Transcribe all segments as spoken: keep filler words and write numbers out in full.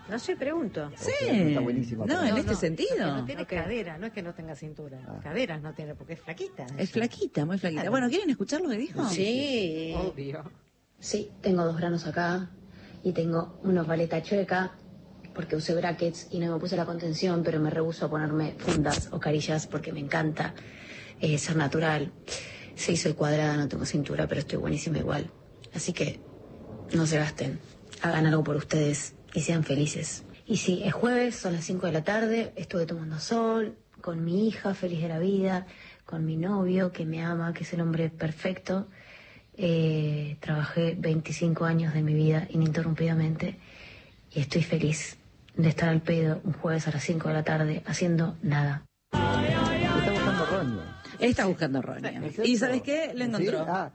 No sé, pregunto. Sí. Okay, está buenísimo. No, en No, este no, sentido. No tiene Okay. cadera, no es que no tenga cintura. Ah. Caderas no tiene, porque es flaquita. Es ella. flaquita, muy flaquita. Claro. Bueno, ¿quieren escuchar lo que dijo? Sí, obvio. Sí, tengo dos granos acá y tengo una paleta chueca porque usé brackets y no me puse la contención, pero me rehúso a ponerme fundas o carillas porque me encanta eh, ser natural. Sí, soy cuadrada, no tengo cintura, pero estoy buenísima igual. Así que no se gasten, hagan algo por ustedes y sean felices. Y sí, es jueves, son las cinco de la tarde, estuve tomando sol con mi hija, feliz de la vida, con mi novio que me ama, que es el hombre perfecto. Eh, trabajé veinticinco años de mi vida ininterrumpidamente y estoy feliz de estar al pedo un jueves a las cinco de la tarde haciendo nada. Está buscando Roño. Está buscando Roña. ¿Es ¿Y eso? sabes qué? Lo encontró. ¿Sí? Ah.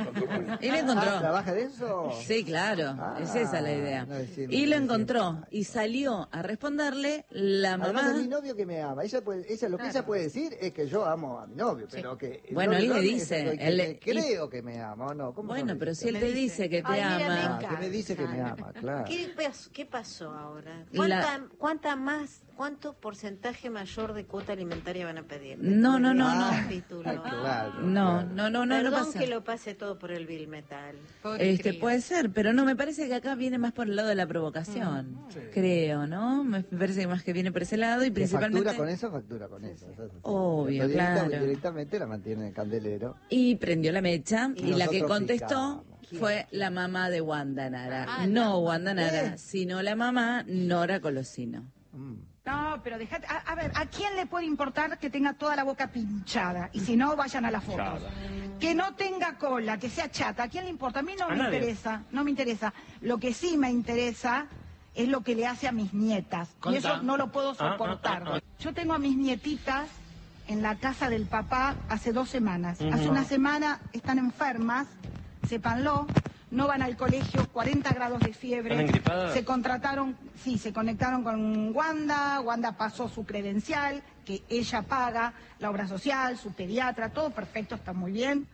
Y lo encontró. Ah, ¿trabaja de eso? Sí, claro, Ah, es esa la idea. no decime, Y lo no encontró decime. y salió a responderle la Además mamá. de mi novio que me ama. Ella puede, ella, lo que Claro. ella puede decir es que yo amo a mi novio, pero que... el Bueno, novio él le Ronnie es dice, el que él me- le- creo que me ama, ¿o no? ¿Cómo Bueno, son pero esos? si él Me te dice. dice que te Ay, mira, ama. Ah, que me dice que me ama, claro. ¿Qué, pas- qué pasó ahora? La- ¿Cuánta, cuánta más, cuánto porcentaje mayor de cuota alimentaria van a pedir? No, no, no, Ah, no. Título. ay, claro, No, claro. no, no, no, no Perdón pasa. que lo pase todo por el Bill Metal. Este, puede ser, pero no, me parece que acá viene más por el lado de la provocación, creo, ¿no? Me parece que más que viene por ese lado y Que principalmente... factura con eso, factura con eso. eso es así. Obvio, Pero directa- claro. Directamente la mantiene en el candelero. Y prendió la mecha y, Y la que nosotros contestó picamos. fue la mamá de Wanda Nara. Ah, no no. Wanda Nara, ¿Eh? sino la mamá Nora Colosino. Mm. No, pero dejate. A, a ver, ¿a quién le puede importar que tenga toda la boca pinchada? Y si no, vayan a las fotos. Que no tenga cola, que sea chata. ¿A quién le importa? A mí no A me nadie. interesa. No me interesa. Lo que sí me interesa es lo que le hace a mis nietas. Y Contá. eso no lo puedo Ah, ah, soportar. ah, ah. Yo tengo a mis nietitas en la casa del papá hace dos semanas. Ujú. Hace una semana están enfermas, sépanlo. No van al colegio, cuarenta grados de fiebre. ¿Están engripadas? Se contrataron, sí, se conectaron con Wanda, Wanda pasó su credencial, que ella paga, la obra social, su pediatra, todo perfecto, está muy bien.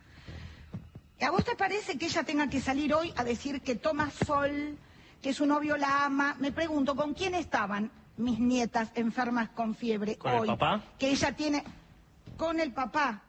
¿A vos te parece que ella tenga que salir hoy a decir que toma sol, que su novio la ama? Me pregunto, ¿con quién estaban mis nietas enfermas con fiebre ¿Con el hoy? papá? Que ella tiene... Con el papá.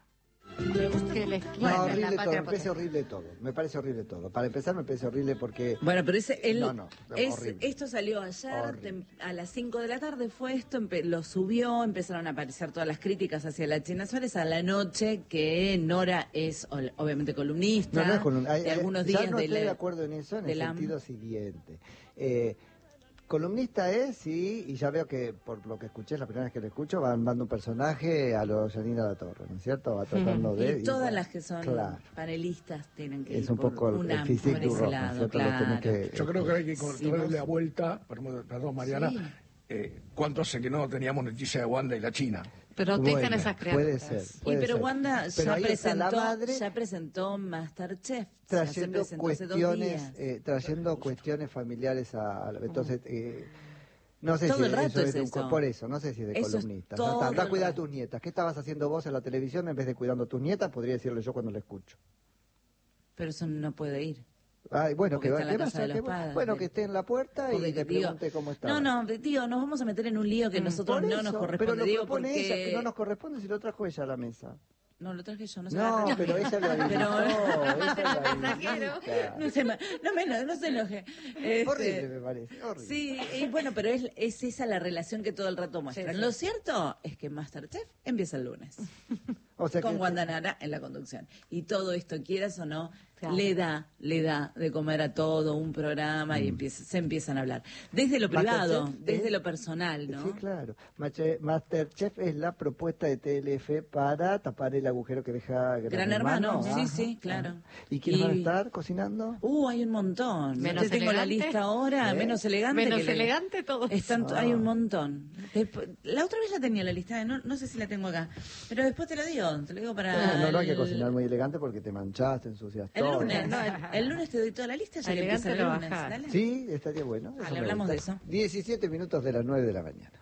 Que les No, quiebra horrible la todo, patria me parece potestad. horrible todo. Me parece horrible todo. Para empezar me parece horrible porque... Bueno, pero ese, él, No, no, es, horrible. esto salió ayer, Horrible. tem- a las cinco de la tarde fue esto, empe- lo subió, empezaron a aparecer todas las críticas hacia la China Suárez a la noche, que Nora es ol- obviamente columnista, No, no es column- hay- de hay- algunos ya días no de estoy la- de acuerdo en eso en de el la- sentido siguiente. Eh, columnista es, sí, y ya veo que por lo que escuché, la primera vez que lo escucho, va armando un personaje a los Janina La Torre, ¿no es cierto? Va tratando de... Y todas bueno, las que son claro. panelistas tienen que Es ir un por poco el- una, el physique por du ese rock, ¿no es lado, cierto? Lo tenés claro. que- Yo creo que hay que Sí, encontrarle vos- la vuelta, perdón, perdón, Mariana, Sí. eh, ¿cuánto hace que no teníamos noticia de Wanda y la China? Protejan Bueno, a esas criaturas. puede ser. Y puede pero ser. Wanda Pero ya ahí está la presentó, madre ya presentó Masterchef, ya se trayendo presentó hace dos cuestiones, días. eh, trayendo cuestiones familiares a, a- entonces eh, no sé Todo si el rato eso es es de un eso. co- por eso, no sé si es de Eso es columnista. todo Anda, anda a el cuidar a rato. tus nietas. ¿Qué estabas haciendo vos en la televisión en vez de cuidando a tus nietas? Podría decirle yo cuando la escucho. Pero eso no puede ir. Ay, bueno, Porque que, está en la ¿qué casa pasa? de los Que- padres. bueno, que esté en la puerta y Porque, le digo, pregunte cómo está. No, no, tío, nos vamos a meter en un lío que nosotros Por no eso, nos pero corresponde, lo digo, propone porque... ella, que no nos corresponde si lo trajo ella a la mesa. No, lo traje yo, no se No, me pero ella lo habilitó. Pero- ella lo Mensajero. habilita. No se, ma- no, me, eno- no se enoje. Este, Horrible me parece, horrible. Sí, y bueno, pero es, es esa la relación que todo el rato muestran. Sí, sí. Lo cierto es que Masterchef empieza el lunes. O sea Con que- Wanda Nara en la conducción. Y todo esto, quieras o no, Claro. le da, le da de comer a todo un programa y empieza, se empiezan a hablar. Desde lo privado, Masterchef desde es- lo personal, ¿no? Sí, claro. Mache- Masterchef es la propuesta de T L F para tapar el agujero que deja Gran, Gran Hermano, sí, Ajá, sí, claro. ajá. ¿Y quiénes Y- van a estar cocinando? Uh, hay un montón. Menos Te tengo la elegante. lista ahora, ¿Eh? menos elegante. Menos que le- elegante todo. Están, Ah. Hay un montón. Después- la otra vez la tenía la lista, no, no sé si la tengo acá. Pero después te lo digo, te lo digo para... Eh, no, no hay que el- cocinar muy elegante porque te manchaste, ensucias El todo. lunes, no, el, el lunes te doy toda la lista, ya que Elegante empieza el lo lunes. bajás. Dale. Sí, estaría bueno. Dale, me hablamos de gusta. eso. diecisiete minutos de las nueve de la mañana.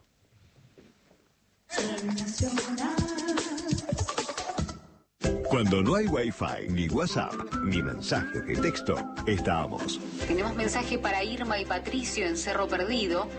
Cuando no hay Wi-Fi, ni WhatsApp, ni mensaje de texto, estamos. Tenemos mensaje para Irma y Patricio en Cerro Perdido.